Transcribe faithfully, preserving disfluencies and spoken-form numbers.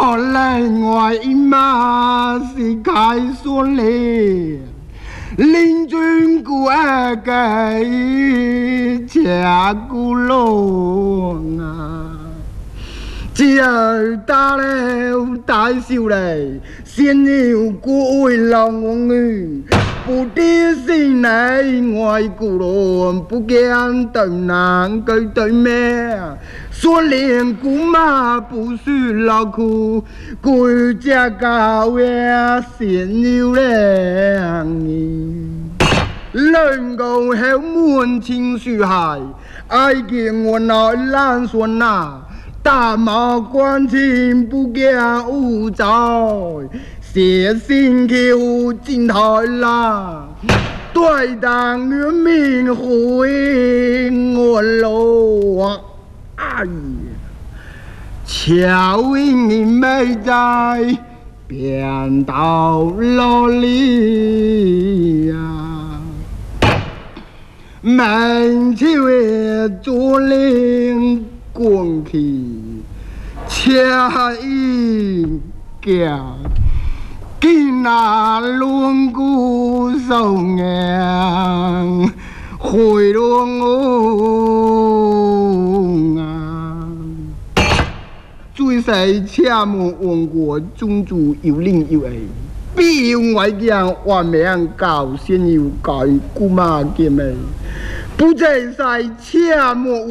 我来我姨妈是开酸嘞，邻居古爱给家古龙啊。只儿打了大笑嘞，先要古为郎王女，不知是哪外古龙，不见对南对对面，说连姑妈不是老苦，归家高呀先要两年。人讲后门情绪害，爱见我那烂孙呐。大马关情不见无在，写信求进台啦，对当原民回我喽，哎呀，巧因你没在，变到哪里呀？满秋也做灵。光去恰一家，今那轮骨受硬，回龙啊！最细恰莫王国宗主有令有爱，必用外将万名教先要改姑妈见面，不在在恰莫。